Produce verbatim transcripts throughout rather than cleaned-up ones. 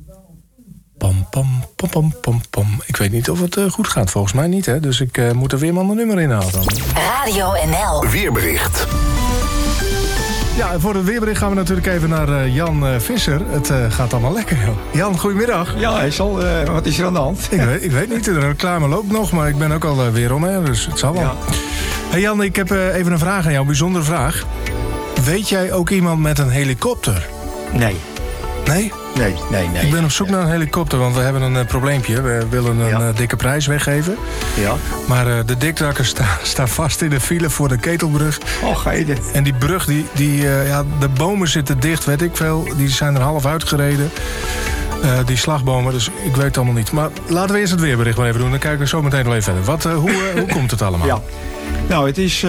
Pam, pam, pam, pam, pam, pam. Ik weet niet of het uh, goed gaat, volgens mij niet, hè? Dus ik uh, moet er weer maar een nummer in halen. Radio N L. Weerbericht. Ja, en voor het weerbericht gaan we natuurlijk even naar uh, Jan uh, Visser. Het uh, gaat allemaal lekker, joh. Jan, goedemiddag. Ja, hij zal, uh, wat is er aan de hand? Ik weet, ik weet niet, de reclame loopt nog, maar ik ben ook al uh, weer om, hè, dus het zal wel. Ja. Hey Jan, ik heb uh, even een vraag aan jou, een bijzondere vraag. Weet jij ook iemand met een helikopter? Nee. Nee? Nee, nee, nee. Ik ben op zoek naar een helikopter, want we hebben een uh, probleempje. We willen een ja. uh, dikke prijs weggeven. Ja. Maar uh, de dikdrakkers staan sta vast in de file voor de Ketelbrug. Oh, geide. En die brug, die, die, uh, ja, de bomen zitten dicht, weet ik veel. Die zijn er half uitgereden. Uh, die slagbomen, dus ik weet het allemaal niet. Maar laten we eerst het weerbericht maar even doen. Dan kijken we zo meteen wel even verder. Wat, uh, hoe, uh, hoe komt het allemaal? Ja. Nou, het is uh,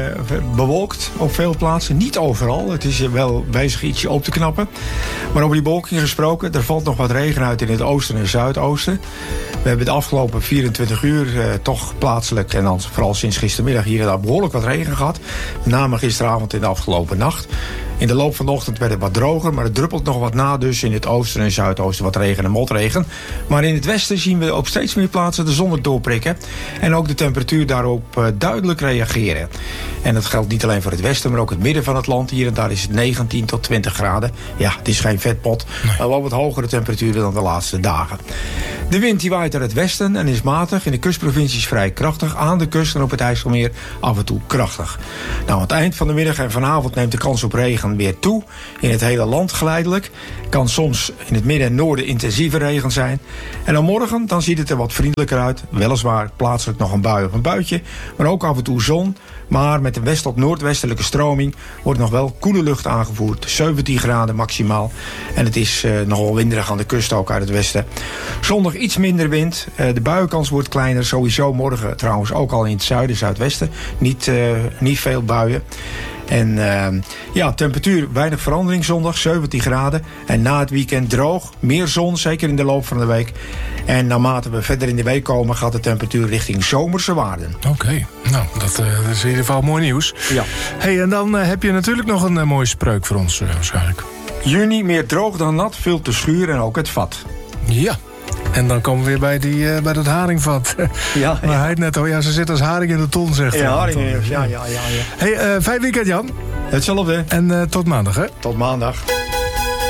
bewolkt op veel plaatsen. Niet overal. Het is wel bezig ietsje op te knappen. Maar over die bewolking gesproken, er valt nog wat regen uit in het oosten en zuidoosten. We hebben de afgelopen vierentwintig uur uh, toch plaatselijk, en dan vooral sinds gistermiddag hier en daar behoorlijk wat regen gehad. Met name gisteravond en de afgelopen nacht. In de loop van de ochtend werd het wat droger, maar het druppelt nog wat na. Dus in het oosten en zuidoosten wat regen en motregen. Maar in het westen zien we op steeds meer plaatsen de zon doorprikken. En ook de temperatuur daarop uh, duidelijk reageren. En dat geldt niet alleen voor het westen, maar ook het midden van het land. Hier en daar is het negentien tot twintig graden. Ja, het is geen vetpot, nee. Maar wel wat hogere temperaturen dan de laatste dagen. De wind die waait uit het westen en is matig. In de kustprovincies vrij krachtig. Aan de kust en op het IJsselmeer af en toe krachtig. Nou, aan het eind van de middag en vanavond neemt de kans op regen weer toe. In het hele land geleidelijk. Kan soms in het midden en noorden intensieve regen zijn. En dan morgen dan ziet het er wat vriendelijker uit. Weliswaar plaatselijk nog een bui of een buitje. Maar ook af en toe zon. Maar met een west- tot noordwestelijke stroming wordt nog wel koele lucht aangevoerd. zeventien graden maximaal. En het is uh, nogal winderig aan de kust ook uit het westen. Zondag iets minder wind. Uh, de buienkans wordt kleiner. Sowieso morgen trouwens ook al in het zuiden, zuidwesten. Niet, uh, niet veel buien. En uh, ja, temperatuur weinig verandering zondag, zeventien graden. En na het weekend droog, meer zon, zeker in de loop van de week. En naarmate we verder in de week komen, gaat de temperatuur richting zomerse waarden. Oké, okay. Nou, dat, uh, dat is in ieder geval mooi nieuws. Ja. Hey, en dan uh, heb je natuurlijk nog een uh, mooie spreuk voor ons uh, waarschijnlijk. Juni, meer droog dan nat, vult de schuur en ook het vat. Ja. En dan komen we weer bij, die, uh, bij dat haringvat. Ja, maar ja. hij net al, ja, ze zit als haring in de ton, zegt hij. Ja, haring, ja, ja, ja, ja. Hey, uh, fijn weekend, Jan. Hetzelfde. En uh, tot maandag, hè? Tot maandag.